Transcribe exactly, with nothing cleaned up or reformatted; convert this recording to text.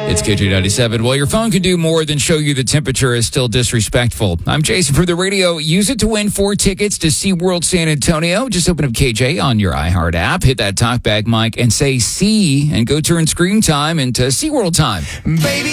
It's K J ninety-seven. Well, your phone can do more than show you the temperature is still disrespectful. I'm Jason for the radio. Use it to win four tickets to SeaWorld San Antonio. Just open up K J on your iHeart app, hit that talkback mic, and say C, and go turn screen time into SeaWorld time. Baby,